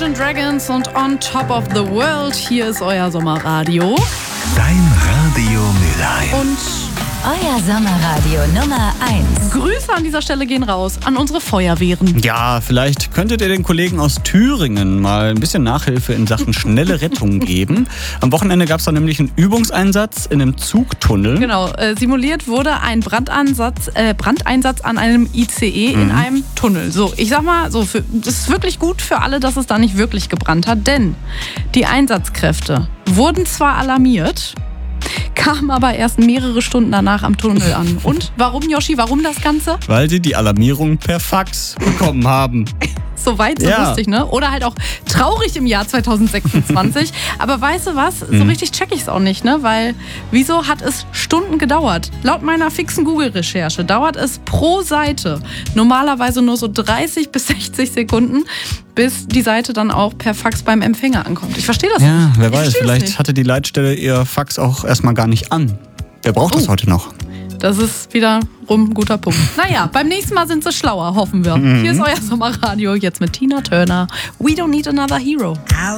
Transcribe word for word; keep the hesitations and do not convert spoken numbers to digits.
Imagine Dragons und On Top of the World. Hier ist euer Sommerradio. Dein Radio Mülheim. Und euer Sommerradio Nummer eins. Grüße an dieser Stelle gehen raus an unsere Feuerwehren. Ja, vielleicht könntet ihr den Kollegen aus Thüringen mal ein bisschen Nachhilfe in Sachen schnelle Rettung geben. Am Wochenende gab es da nämlich einen Übungseinsatz in einem Zugtunnel. Genau, äh, simuliert wurde ein Brandansatz, äh, Brandeinsatz an einem I C E mhm. in einem Tunnel. So, ich sag mal, so für, das ist wirklich gut für alle, dass es da nicht wirklich gebrannt hat, denn die Einsatzkräfte wurden zwar alarmiert, kamen aber erst mehrere Stunden danach am Tunnel an. Und warum, Yoshi, warum das Ganze? Weil sie die Alarmierung per Fax bekommen haben. So weit, so ja. lustig, ne? Oder halt auch traurig im Jahr zwanzig sechsundzwanzig. Aber weißt du was? So mhm. richtig check ich es auch nicht, ne? Weil, wieso hat es Stunden gedauert? Laut meiner fixen Google-Recherche dauert es pro Seite normalerweise nur so dreißig bis sechzig Sekunden, bis die Seite dann auch per Fax beim Empfänger ankommt. Ich verstehe das ja, nicht. Ja, wer ich weiß, vielleicht nicht. hatte die Leitstelle ihr Fax auch erstmal gar nicht an. Wer braucht oh. das heute noch? Das ist wiederum ein guter Punkt. Naja, beim nächsten Mal sind sie schlauer, hoffen wir. Mhm. Hier ist euer Sommerradio, jetzt mit Tina Turner. We don't need another hero.